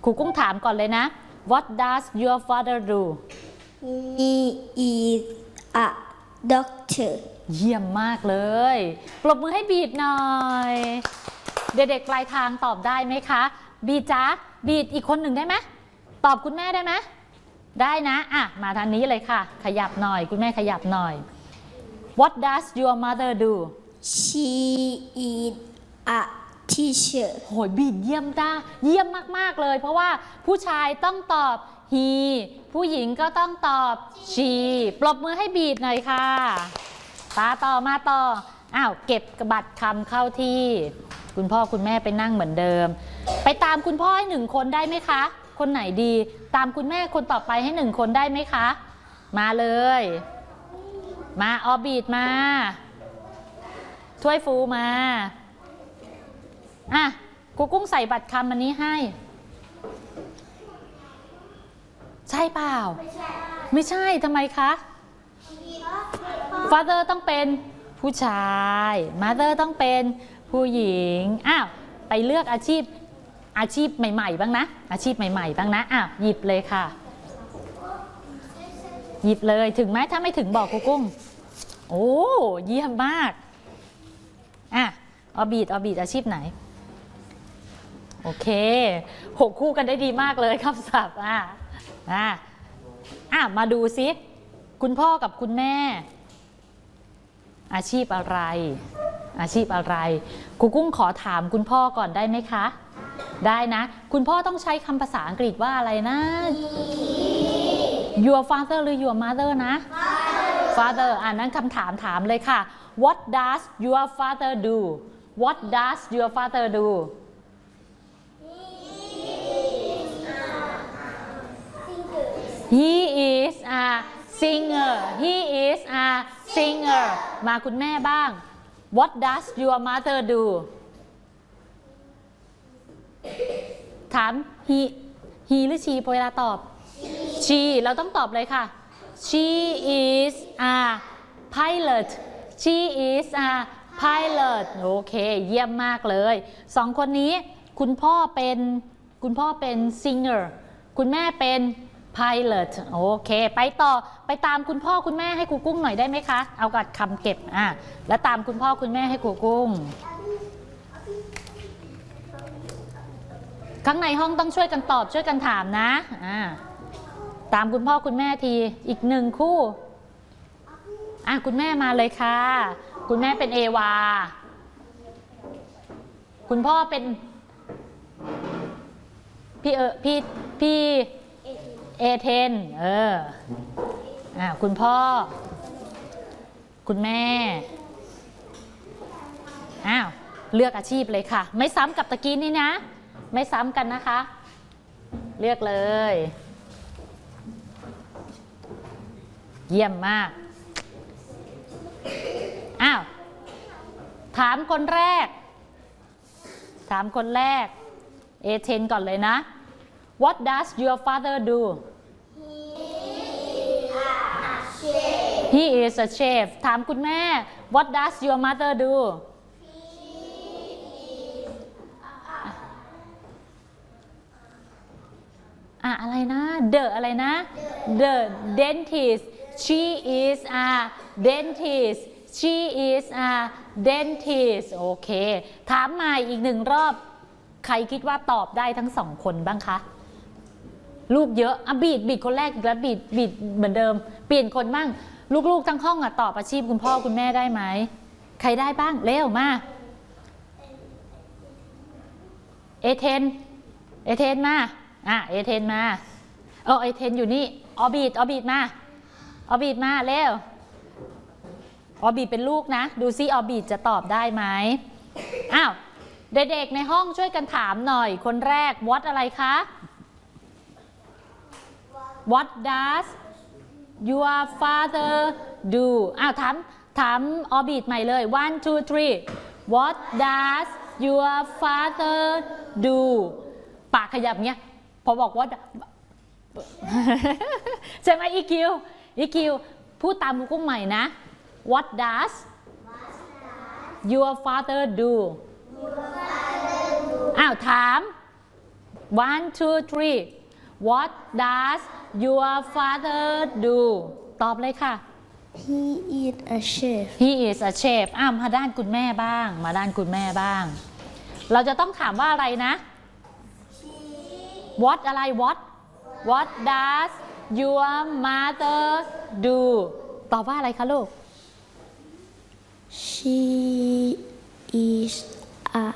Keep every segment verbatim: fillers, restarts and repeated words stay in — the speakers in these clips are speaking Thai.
ครูกุ้งถามก่อนเลยนะ What does your father do He is a doctor เยี่ยมมากเลยปรบมือให้บีดหน่อยเด็กๆปลายทางตอบได้ไหมคะบีดจ๊ะบีดอีกคนหนึ่งได้ไหมตอบคุณแม่ได้ไหมได้นะอ่ะมาทางนี้เลยค่ะขยับหน่อยคุณแม่ขยับหน่อย What does your mother do She is a teacher โหยบีดเยี่ยมจ้าเยี่ยมมากๆเลยเพราะว่าผู้ชายต้องตอบ he ผู้หญิงก็ต้องตอบ she ปรบมือให้บีดหน่อยค่ะตาต่อมาต่ออ้าวเก็บกระบัตรคำเข้าที่คุณพ่อคุณแม่ไปนั่งเหมือนเดิมไปตามคุณพ่อให้หนึ่งคนได้ไหมคะคนไหนดีตามคุณแม่คนต่อไปให้หนึ่งคนได้ไหมคะมาเลยมาออบีดมาถ้วยฟูมาอ่ะกูกุ้งใส่บัตรคำอันนี้ให้ใช่เปล่าไม่ใช่ทำไมคะ father ต้องเป็นผู้ชาย mother ต้องเป็นผู้หญิงอ้าวไปเลือกอาชีพอาชีพใหม่ๆบ้างนะอาชีพใหม่ๆบ้างนะอ้าวหยิบเลยค่ะหยิบเลยถึงไหมถ้าไม่ถึงบอกกูกุ้งโอ้เยี่ยมมากอ่ะออบีดออบีดอาชีพไหนโอเคหกคู่กันได้ดีมากเลยครับสับอ่ะอ่ะอ่ะมาดูซิคุณพ่อกับคุณแม่อาชีพอะไรอาชีพอะไรครูกุ้งขอถามคุณพ่อก่อนได้ไหมคะได้นะคุณพ่อต้องใช้คำภาษาอังกฤษว่าอะไรนะ your father หรือ your mother นะ father อ่านั้นคำถามถามเลยค่ะ what does your father do what does your father do he is a singer he is a singer มาคุณแม่บ้าง what does your mother do ถาม he he หรือ she พอเวลาตอบ she เราต้องตอบเลยค่ะ she is a pilot she is a pilot โอเคเยี่ยมมากเลยสองคนนี้คุณพ่อเป็นคุณพ่อเป็น singer คุณแม่เป็น pilot โอเคไปต่อไปตามคุณพ่อคุณแม่ให้ครูกุ้งหน่อยได้ไหมคะเอากัดคำเก็บอ่ะแล้วตามคุณพ่อคุณแม่ให้ครูกุ้งข้างในห้องต้องช่วยกันตอบช่วยกันถามนะอ่าตามคุณพ่อคุณแม่ทีอีกหนึ่งคู่อ่ะคุณแม่มาเลยค่ะคุณแม่เป็นเอวาคุณพ่อเป็นพี่เออพี่พี่เอเทนเอออ่ะคุณพ่อคุณแม่อ้าวเลือกอาชีพเลยค่ะไม่ซ้ำกับตะกี้นี่นะไม่ซ้ำกันนะคะเลือกเลยเยี่ยมมากอ้าวถามคนแรกถามคนแรกเอเทนก่อนเลยนะ What does your father do He is a chef ถามคุณแม่ What does your mother doอะอะไรนะ The อะไรนะ The dentist She is a dentist She is a dentist โอเคถามใหม่อีกหนึ่งรอบใครคิดว่าตอบได้ทั้งสองคนบ้างคะลูกเยอะอ่ะบีดบีดคนแรกอีกแล้วบีดบีดเหมือนเดิมเปลี่ยนคนบ้างลูกๆทั้งห้องอ่ะตอบอาชีพคุณพ่อคุณแม่ได้ไหมใครได้บ้างเร็วมาเอเทนเอเทนมาอ่ะเอเทนมาเออเอเทนอยู่นี่ออบีดออบีดมาออบีดมาเร็วออบีดเป็นลูกนะดูซิออบีดจะตอบได้ไหมอ้าวเด็กๆในห้องช่วยกันถามหน่อยคนแรก what อะไรคะ What does your father do อ้าวถามถามออบีดใหม่เลย one two three What does your father do ปากขยับเงี้ยพอบอกว่า ใช่ไหมอีคิวอีคิวพูดตามครูกุ้งใหม่นะ What does your father do อ้าวถาม one two three what does your father do ตอบเลยค่ะ He is a chef. he is a chef อ้าวมาด้านคุณแม่บ้างมาด้านคุณแม่บ้างเราจะต้องถามว่าอะไรนะ what อะไร what what does your mother do ตอบว่าอะไรคะลูก She is a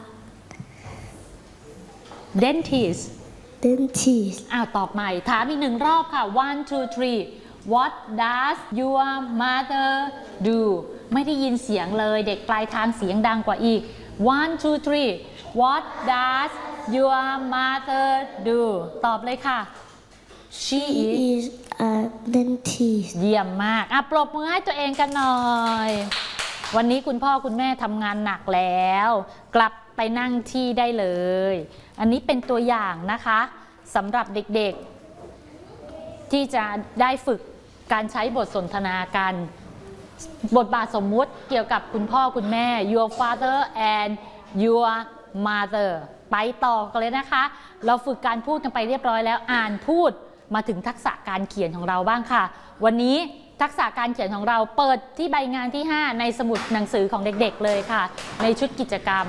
dentist dentist. อ้าวตอบใหม่ถามอีกหนึ่งรอบค่ะ one two three what does your mother do ไม่ได้ยินเสียงเลยเด็กปลายทางเสียงดังกว่าอีก one two three what does your mother do ตอบเลยค่ะ she He is is a dentist. เยี่ยมมากอ่ะปรบมือให้ตัวเองกันหน่อย วันนี้คุณพ่อคุณแม่ทำงานหนักแล้ว กลับไปนั่งที่ได้เลย อันนี้เป็นตัวอย่างนะคะสำหรับเด็กๆที่จะได้ฝึกการใช้บทสนทนากันบทบาทสมมุติเกี่ยวกับคุณพ่อคุณแม่ your father and your mother ไปต่อกันเลยนะคะเราฝึกการพูดกันไปเรียบร้อยแล้วอ่านพูดมาถึงทักษะการเขียนของเราบ้างค่ะวันนี้ทักษะการเขียนของเราเปิดที่ใบงานที่ห้าในสมุดหนังสือของเด็กๆเลยค่ะในชุดกิจกรรม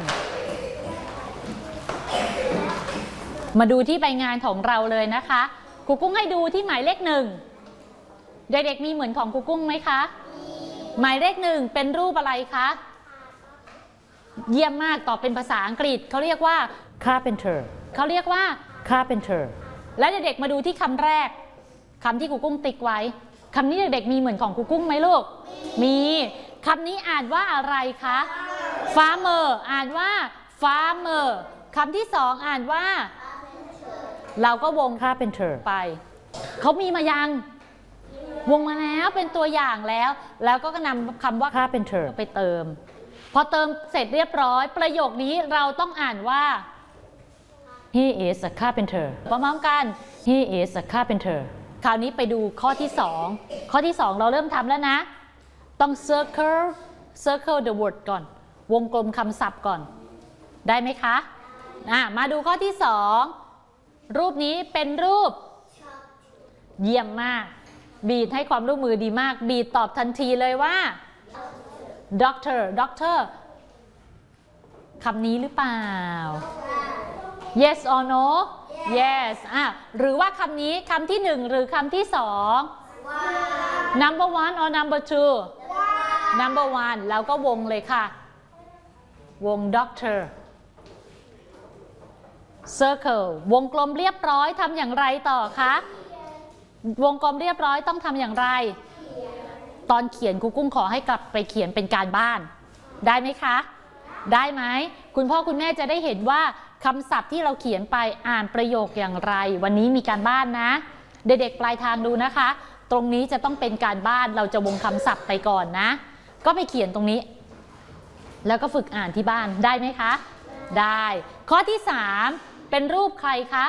มาดูที่ใบงานของเราเลยนะคะครูกุ้งให้ดูที่หมายเลขหนึ่งเด็กๆมีเหมือนของครูกุ้งไหมคะหมายเลขหนึ่งเป็นรูปอะไรคะเยี่ยมมากตอบเป็นภาษาอังกฤษเขาเรียกว่า carpenter เขาเรียกว่า carpenter และเด็กๆมาดูที่คำแรกคำที่ครูกุ้งติ๊กไว้คำนี้เด็กๆมีเหมือนของครูกุ้งไหมลูกมีคำนี้อ่านว่าอะไรคะ farmer อ่านว่า farmer คำที่สองอ่านว่าเราก็วง carpenter ไปเขามีมายังวงมาแล้วเป็นตัวอย่างแล้วแล้วก็นำคำว่า carpenter ไปเติมพอเติมเสร็จเรียบร้อยประโยคนี้เราต้องอ่านว่า he is a carpenter พร้อมๆกัน he is a carpenter คราวนี้ไปดูข้อที่สองข้อที่สองเราเริ่มทำแล้วนะต้อง circle circle the word ก่อนวงกลมคำศัพท์ก่อนได้ไหมคะอ่ะมาดูข้อที่สองรูปนี้เป็นรูปเยี่ยมมากบีดให้ความร่วมมือดีมากบีดตอบทันทีเลยว่า doctor doctor คำนี้หรือเปล่า yes or no yes อ่ะหรือว่าคำนี้คำที่หนึ่งหรือคำที่สอง number one or number two number one แล้วก็วงเลยค่ะวง doctor circle วงกลมเรียบร้อยทำอย่างไรต่อคะวงกลมเรียบร้อยต้องทำอย่างไรตอนเขียนครูกุ้งขอให้กลับไปเขียนเป็นการบ้านได้ไหมคะได้ไหมคุณพ่อคุณแม่จะได้เห็นว่าคำศัพท์ที่เราเขียนไปอ่านประโยคอย่างไรวันนี้มีการบ้านนะเด็กๆปลายทางดูนะคะตรงนี้จะต้องเป็นการบ้านเราจะวงคำศัพท์ไปก่อนนะก็ไปเขียนตรงนี้แล้วก็ฝึกอ่านที่บ้านได้ไหมคะได้ข้อที่สามเป็นรูปใครคะ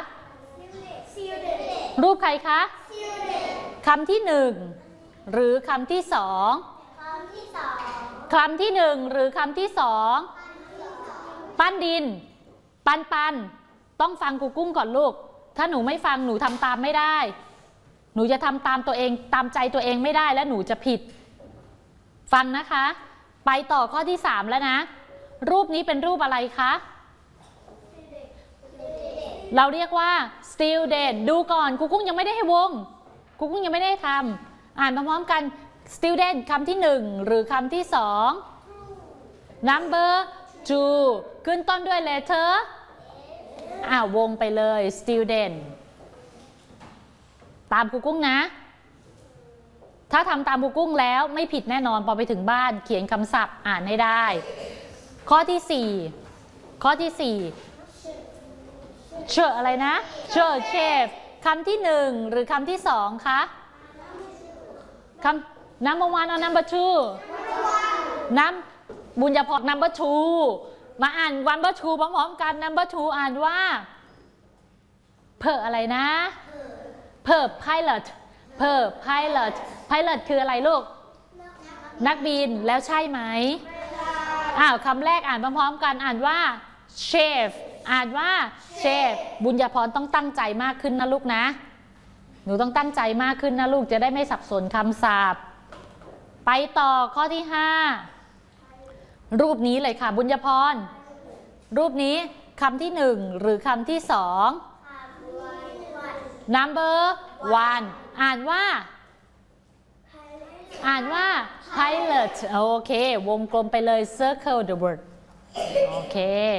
รูปใครคะคำที่หนึ่งหรือคำที่สองคำที่หนึ่งหรือคำที่สองปั้นดินปันปันต้องฟังครูกุ้งก่อนลูกถ้าหนูไม่ฟังหนูทำตามไม่ได้หนูจะทำตามตัวเองตามใจตัวเองไม่ได้และหนูจะผิดฟังนะคะไปต่อข้อที่สามแล้วนะรูปนี้เป็นรูปอะไรคะเราเรียกว่า student ดูก่อนครูกุ้งยังไม่ได้ให้วงครูกุ้งยังไม่ได้ทำอ่านพร้อมๆกัน student คำที่หนึ่งหรือคำที่สอง number two ขึ้นต้นด้วย letter อ่าวงไปเลย student ตามครูกุ้งนะถ้าทำตามครูกุ้งแล้วไม่ผิดแน่นอนพอไปถึงบ้านเขียนคำศัพท์อ่านให้ได้ข้อที่สี่ข้อที่สี่เชออะไรนะเชอเชฟคำที่หนึ่งหรือคำที่สองคะคำ number one or number two น้ำบุญญาพร number two มาอ่าน number two พร้อมๆกัน number two อ่านว่าเพออะไรนะเพอ pilot เพอ pilot pilot คืออะไรลูกนักบินแล้วใช่ไหมอ้าวคำแรกอ่านพร้อมๆกันอ่านว่า chef อ่านว่า shape บุญญาพรต้องตั้งใจมากขึ้นนะลูกนะหนูต้องตั้งใจมากขึ้นนะลูกจะได้ไม่สับสนคำศัพท์ไปต่อข้อที่ห้ารูปนี้เลยค่ะบุญญาพรรูปนี้คำที่หนึ่งหรือคำที่สอง number one อ่านว่าอ่านว่า pilot โอเควงกลมไปเลย circle the word โอเค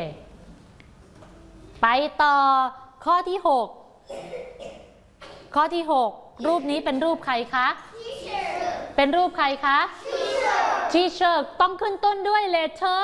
ไปต่อข้อที่หกข้อที่หกรูปนี้เป็นรูปใครคะเป็นรูปใครคะ teacher ต้องขึ้นต้นด้วย letter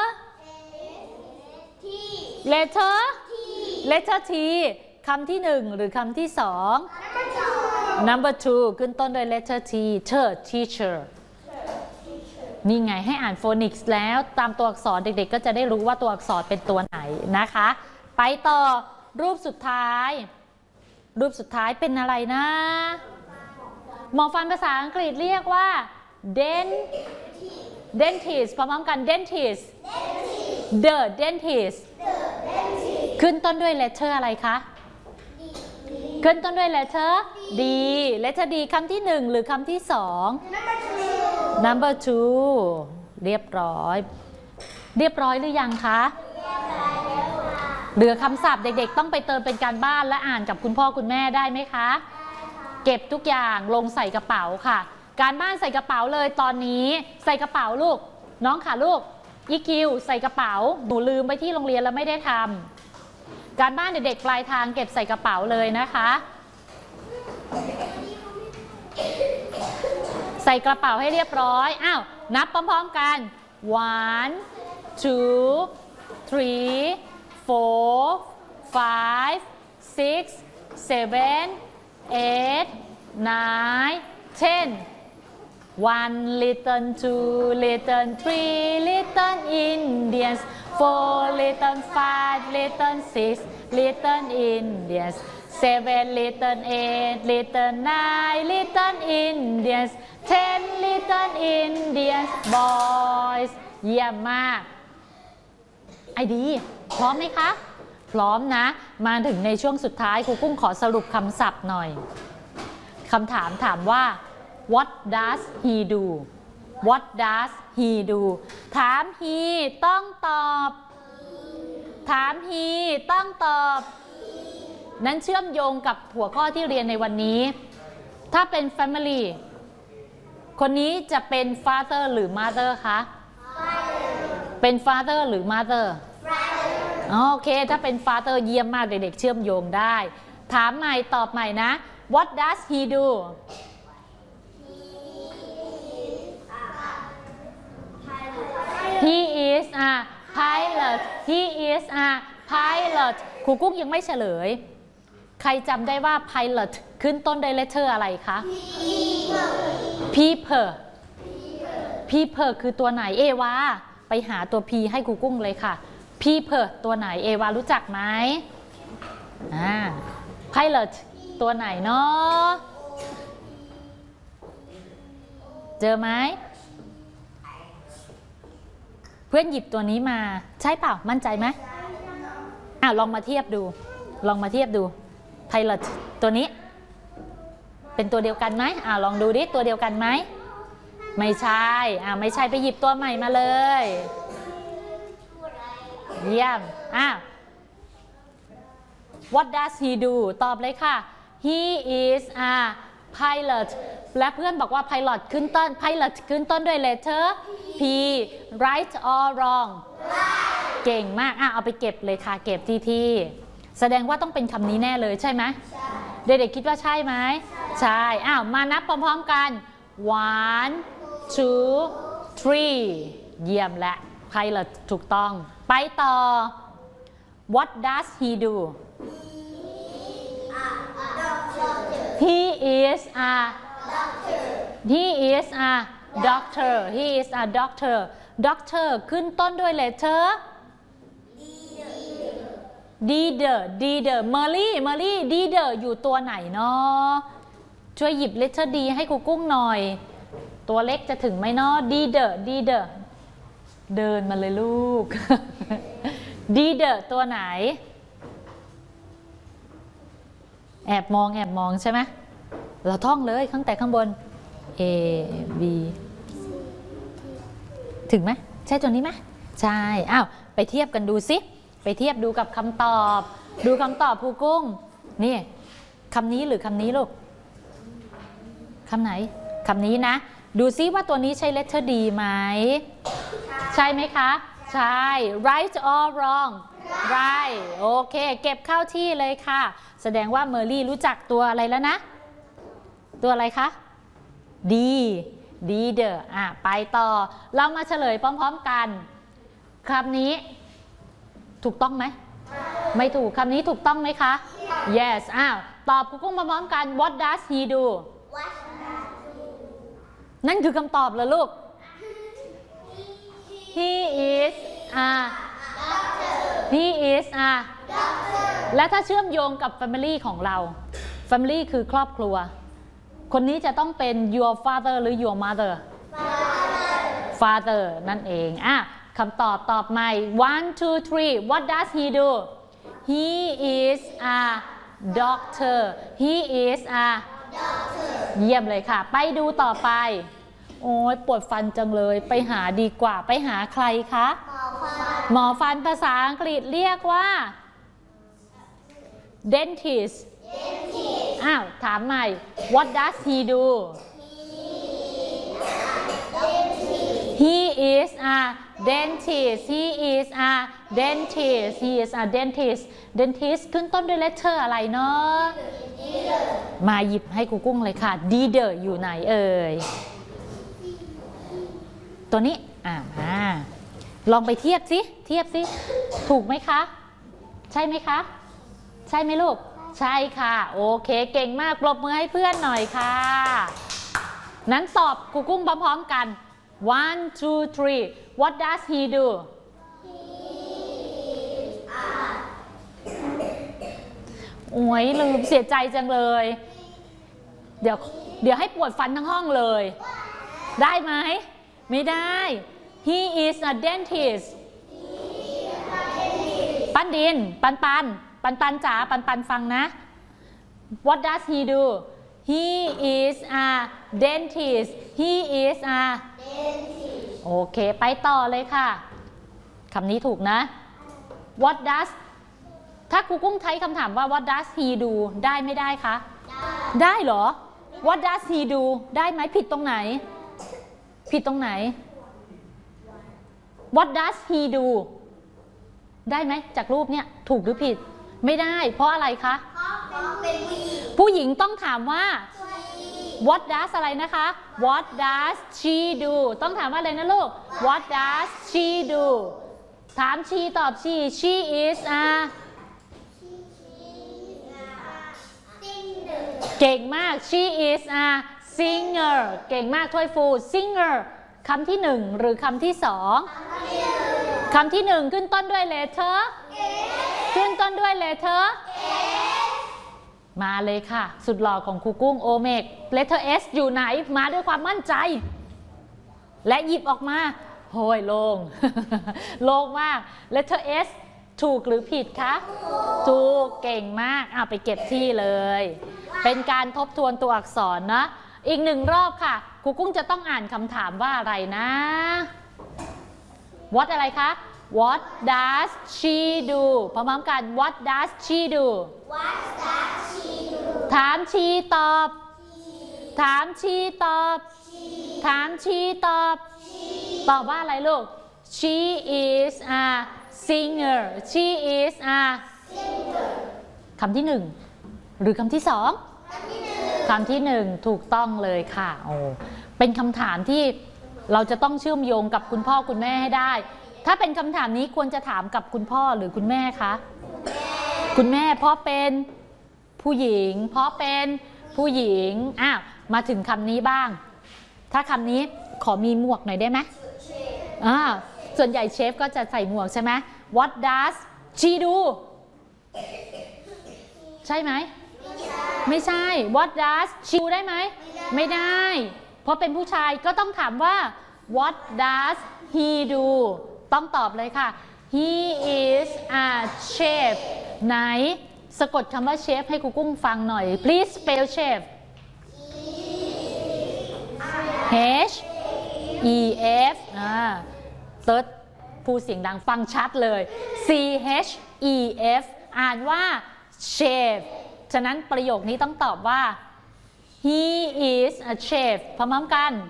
letter letter T คำที่หนึ่งหรือคำที่สอง number two ขึ้นต้นด้วย letter T teacher นี่ไงให้อ่านโฟนิกส์แล้วตามตัวอักษรเด็กๆก็จะได้รู้ว่าตัวอักษรเป็นตัวไหนนะคะไปต่อรูปสุดท้ายรูปสุดท้ายเป็นอะไรนะหมอฟันภาษาอังกฤษเรียกว่า dent dentist พร้อมๆกัน dentist the dentist ขึ้นต้นด้วย letter อะไรคะขึ้นต้นด้วย letter D letter D คำที่หนึ่งหรือคำที่สอง number two เรียบร้อยเรียบร้อยหรือยังคะเหลือคำศัพท์เด็กๆต้องไปเติมเป็นการบ้านและอ่านกับคุณพ่อคุณแม่ได้ไหมคะเก็บทุกอย่างลงใส่กระเป๋าค่ะการบ้านใส่กระเป๋าเลยตอนนี้ใส่กระเป๋าลูกน้องค่ะลูกอีคิวใส่กระเป๋าหนูลืมไปที่โรงเรียนแล้วไม่ได้ทำการบ้านเด็กๆปลายทางเก็บใส่กระเป๋าเลยนะคะใส่กระเป๋าให้เรียบร้อยอ้าวนับพร้อมๆกัน one two three four five six seven eight nine ten one little two little three little Indians four little five little six little Indians seven little eight little nine little Indians ten little Indians boys เยี่ยมมากไอดีพร้อมไหมคะพร้อมนะมาถึงในช่วงสุดท้ายครูกุ้งขอสรุปคำศัพท์หน่อยคำถามถามว่า what does he do what does he do ถาม he ต้องตอบถาม he ต้องตอบนั้นเชื่อมโยงกับหัวข้อที่เรียนในวันนี้ถ้าเป็น family คนนี้จะเป็น father หรือ mother คะเป็น father หรือ mother โอเคถ้าเป็น father เยี่ยมมากเด็กๆเชื่อมโยงได้ถามใหม่ตอบใหม่นะ what does he do he is a pilot he is a pilot ครูกุ้งยังไม่เฉลยใครจำได้ว่า pilot ขึ้นต้นด้วย letter อะไรคะ people people คือตัวไหนเอวาไปหาตัว P ให้ครูกุ้งเลยค่ะ people ตัวไหนเอวารู้จักไหมอ่า pilot ตัวไหนเนาะเจอไหมเพื่อนหยิบตัวนี้มาใช่เปล่ามั่นใจไหมอ่ะลองมาเทียบดูลองมาเทียบดู pilot ตัวนี้เป็นตัวเดียวกันไหมอ่ะลองดูดิตัวเดียวกันไหมไม่ใช่อ่ะไม่ใช่ไปหยิบตัวใหม่มาเลยเยี่ยมอ่ะ what does he do ตอบเลยค่ะ he is a pilot และเพื่อนบอกว่า pilot ขึ้นต้น pilot ขึ้นต้นด้วย letter P right or wrong เก่งมากอ่ะเอาไปเก็บเลยค่ะเก็บที่ที่แสดงว่าต้องเป็นคำนี้แน่เลยใช่ไหมเด็กๆคิดว่าใช่ไหมใช่อ้าวมานับพร้อมๆกัน one two three เยี่ยมและ pilot ถูกต้องไปต่อ what does he do he is a he is a doctor he is a doctor doctor ขึ้นต้นด้วย letter d d d d Mary Mary d d อยู่ตัวไหนเนาะช่วยหยิบ letter D ให้ครูกุ้งหน่อยตัวเล็กจะถึงไหมเนาะ d d d d เดินมาเลยลูก d d ตัวไหนแอบมองแอบมองใช่ไหมเราท่องเลยตั้งแต่ข้างบน A B ถึงไหมใช่ตัวนี้ไหมใช่อ้าวไปเทียบกันดูสิไปเทียบดูกับคำตอบดูคำตอบครูกุ้งนี่คำนี้หรือคำนี้ลูกคำไหนคำนี้นะดูซิว่าตัวนี้ใช่ letter D ไหมใช่ไหมคะใช่ right or wrong right โอเคเก็บเข้าที่เลยค่ะแสดงว่าเมอร์รี่รู้จักตัวอะไรแล้วนะตัวอะไรคะ D leader อ่ะไปต่อเรามาเฉลยพร้อมๆกันคำนี้ถูกต้องไหมไม่ถูกคำนี้ถูกต้องไหมคะ yes อ้าวตอบครูกุ้งพร้อมๆกัน what does he do นั่นคือคำตอบเหรอลูก he is a he is a และถ้าเชื่อมโยงกับ family ของเรา family คือครอบครัวคนนี้จะต้องเป็น your father หรือ your mother father นั่นเองอ่ะคำตอบตอบใหม่ one two three what does he do he is a doctor he is a doctor เยี่ยมเลยค่ะไปดูต่อไปโอ้ยปวดฟันจังเลยไปหาดีกว่าไปหาใครคะหมอฟันภาษาอังกฤษเรียกว่า dentist อ้าวถามใหม่ what does he do he is a dentist he is a dentist he is a dentist dentist ขึ้นต้นด้วย letter อะไรเนาะมาหยิบให้ครูกุ้งเลยค่ะ leader อยู่ไหนเอ่ยตัวนี้อ่าลองไปเทียบสิเทียบสิถูกไหมคะใช่ไหมคะใช่ไหมลูกใช่ค่ะโอเคเก่งมากปรบมือให้เพื่อนหน่อยค่ะนั้นตอบครูกุ้งพร้อมๆกัน one two three what does he doโอ้ยลืมเสียใจจังเลยเดี๋ยวเดี๋ยวให้ปวดฟันทั้งห้องเลยได้ไหมไม่ได้ he is a dentist ปันดินปันปันปันปันจ๋าปันปันฟังนะ what does he do he is a dentist he is a dentist โอเคไปต่อเลยค่ะคำนี้ถูกนะ what does ถ้าครูกุ้งใช้คำถามว่า what does he do ได้ไม่ได้คะได้ได้เหรอ what does he do ได้ไหมผิดตรงไหนผิดตรงไหน what does he do ได้ไหมจากรูปเนี่ยถูกหรือผิดไม่ได้เพราะอะไรคะผู้หญิงต้องถามว่า what does อะไรนะคะ what does she do ต้องถามว่าอะไรนะลูก what does she do ถาม she ตอบ she she is a เก่งมาก she is a singer เก่งมากถ้วยฟู singer คำที่หนึ่งหรือคำที่สองคำที่หนึ่งขึ้นต้นด้วย letter ขึ้นต้นด้วย letter มาเลยค่ะสุดหล่อของครูกุ้งโอเมก letter S อยู่ไหนมาด้วยความมั่นใจและหยิบออกมาโหยโล่ง โล่งมาก letter S ถูกหรือผิดคะถูกเก่งมากเอาไปเก็บที่เลยเป็นการทบทวนตัวอักษรนะอีกหนึ่งรอบค่ะครูกุ้งจะต้องอ่านคำถามว่าอะไรนะ what อะไรคะ what does she do พร้อมๆกัน what does she do What does she do ถามชีตอบถามชีตอบถามชีตอบตอบว่าอะไรลูก she is a singer she is a singer คำที่หนึ่งหรือคำที่สองคำที่หนึ่งถูกต้องเลยค่ะโอ้เป็นคำถามที่เราจะต้องเชื่อมโยงกับคุณพ่อคุณแม่ให้ได้ถ้าเป็นคำถามนี้ควรจะถามกับคุณพ่อหรือคุณแม่คะคุณแม่เพราะเป็นผู้หญิงเพราะเป็นผู้หญิงอ้าวมาถึงคำนี้บ้างถ้าคำนี้ขอมีหมวกหน่อยได้ไหมอ่าส่วนใหญ่เชฟก็จะใส่หมวกใช่ไหม What does she do ใช่ไหมไม่ใช่ What does she do ได้ไหมไม่ได้เพราะเป็นผู้ชายก็ต้องถามว่า What does he do ต้องตอบเลยค่ะ He is a chef ไหนสะกดคำว่าเชฟให้ครูกุ้งฟังหน่อย please spell chef H E F อ่าเติร์ดพูดเสียงดังฟังชัดเลย C H E F อ่านว่า chef ฉะนั้นประโยคนี้ต้องตอบว่า he is a chef พร้อมๆกัน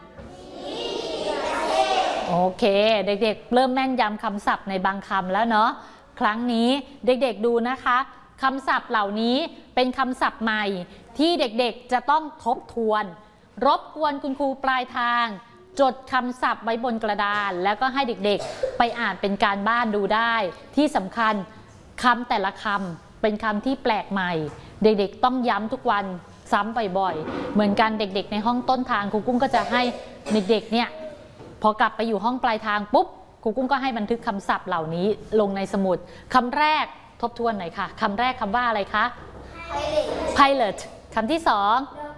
โอเคเด็กๆเริ่มแม่นยำคำศัพท์ในบางคำแล้วเนาะครั้งนี้เด็กๆดูนะคะคำศัพท์เหล่านี้เป็นคำศัพท์ใหม่ที่เด็กๆจะต้องทบทวนรบกวนคุณครูปลายทางจดคำศัพท์ไว้บนกระดานแล้วก็ให้เด็กๆไปอ่านเป็นการบ้านดูได้ที่สำคัญคำแต่ละคำเป็นคำที่แปลกใหม่เด็กๆต้องย้ำทุกวันซ้ำบ่อยๆเหมือนกันเด็กๆในห้องต้นทางครูกุ้งก็จะให้เด็กๆเนี่ยพอกลับไปอยู่ห้องปลายทางปุ๊บครูกุ้งก็ให้บันทึกคำศัพท์เหล่านี้ลงในสมุดคำแรกทบทวนหน่อยค่ะคำแรกคำว่าอะไรคะ pilot คำที่สอง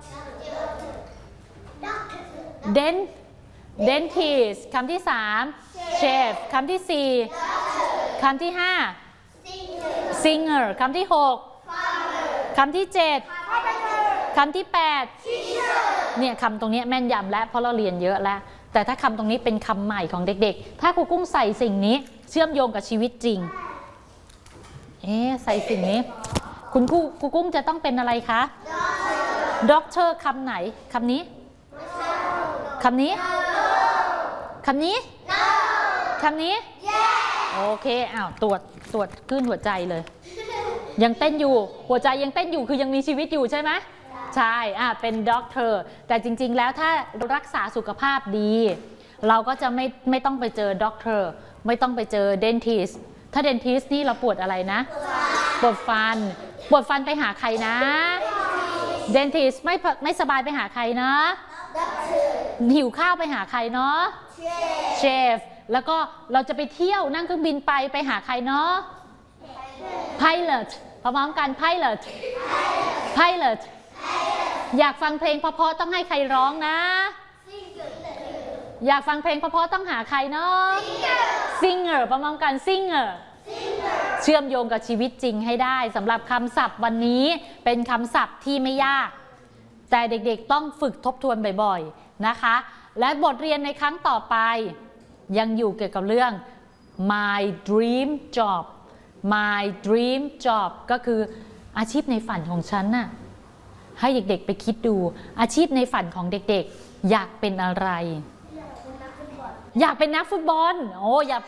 dent dentist คำที่สาม chef คำที่สี่คำที่ห้า singer คำที่หกคำที่เจ็ดคำที่แปดเนี่ยคำตรงนี้แม่นยำแล้วเพราะเราเรียนเยอะแล้วแต่ถ้าคำตรงนี้เป็นคำใหม่ของเด็กๆถ้าครูกุ้งใส่สิ่งนี้เชื่อมโยงกับชีวิตจริงเอ๊ะใส่สิ่งนี้คุณครูครูกุ้งจะต้องเป็นอะไรคะด็อกเตอร์คำไหนคำนี้คำนี้คำนี้คำนี้โอเคอ้าวตรวจตรวจคลื่นหัวใจเลยยังเต้นอยู่หัวใจยังเต้นอยู่คือยังมีชีวิตอยู่ใช่ไหมใช่อ่ะเป็นด็อกเตอร์แต่จริงๆแล้วถ้ารักษาสุขภาพดีเราก็จะไม่ไม่ต้องไปเจอด็อกเตอร์ไม่ต้องไปเจอเดนทิสถ้าเดนทิสนี่เราปวดอะไรนะปวดฟันปวดฟันไปหาใครนะเดนทิสไม่ไม่สบายไปหาใครนะหิวข้าวไปหาใครเนาะเชฟแล้วก็เราจะไปเที่ยวนั่งเครื่องบินไปไปหาใครเนาะ pilot พร้อมๆกัน pilot pilot อยากฟังเพลงเพราะๆต้องให้ใครร้องนะอยากฟังเพลงเพราะๆต้องหาใครเนาะ singer พร้อมๆกัน singer เชื่อมโยงกับชีวิตจริงให้ได้สำหรับคำศัพท์วันนี้เป็นคำศัพท์ที่ไม่ยากแต่เด็กๆต้องฝึกทบทวนบ่อยๆนะคะและบทเรียนในครั้งต่อไปยังอยู่เกี่ยวกับเรื่อง my dream job my dream job ก็คืออาชีพในฝันของฉันน่ะให้เด็กๆไปคิดดูอาชีพในฝันของเด็กๆอยากเป็นอะไรอยากเป็นนักฟุตบอลโอ้อยาก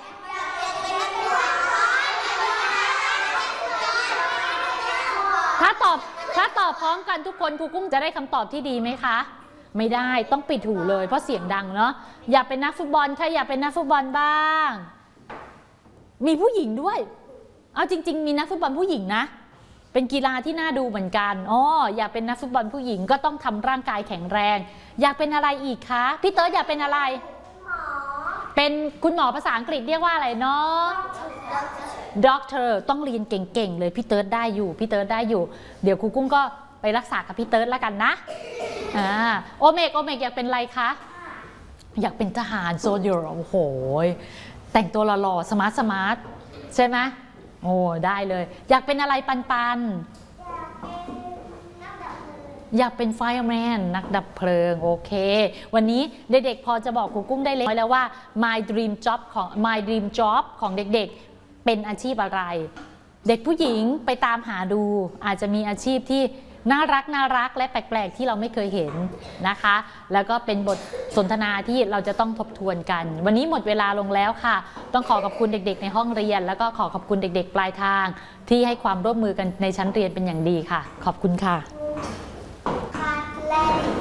ถ้าตอบถ้าตอบพร้อมกันทุกคนครูกุ้งจะได้คำตอบที่ดีไหมคะไม่ได้ต้องปิดหูเลยเพราะเสียงดังเนาะอยากเป็นนักฟุตบอลใครอยากเป็นนักฟุตบอลบ้างมีผู้หญิงด้วยเอาจริงๆมีนักฟุตบอลผู้หญิงนะเป็นกีฬาที่น่าดูเหมือนกันอ๋ออยากเป็นนักฟุตบอลผู้หญิงก็ต้องทำร่างกายแข็งแรงอยากเป็นอะไรอีกคะพี่เติร์ดอยากเป็นอะไรเป็นคุณหมอภาษาอังกฤษเรียกว่าอะไรเนาะด็อกเตอร์ต้องเรียนเก่งๆเลยพี่เติร์ดได้อยู่พี่เติร์ดได้อยู่เดี๋ยวครูกุ้งก็ไปรักษากับพี่เติร์ดแล้วกันนะอ่าโอเมกโอเมกอยากเป็นอะไรคะอยากเป็นทหารโซลเจอร์โอ้โหแต่งตัวหล่อๆสมาร์ทสมาร์ทใช่ไหมโอ้ได้เลยอยากเป็นอะไรปันปันอยากเป็นไฟร์แมนนักดับเพลิงโอเควันนี้เด็กๆพอจะบอกครูกุ้งได้เลยแล้วว่า my dream job ของ my dream job ของเด็กๆเป็นอาชีพอะไรเด็กผู้หญิงไปตามหาดูอาจจะมีอาชีพที่น่ารักน่ารักและแปลกๆที่เราไม่เคยเห็นนะคะแล้วก็เป็นบทสนทนาที่เราจะต้องทบทวนกันวันนี้หมดเวลาลงแล้วค่ะต้องขอขอบคุณเด็กๆในห้องเรียนแล้วก็ขอขอบคุณเด็กๆปลายทางที่ให้ความร่วมมือกันในชั้นเรียนเป็นอย่างดีค่ะขอบคุณค่ะ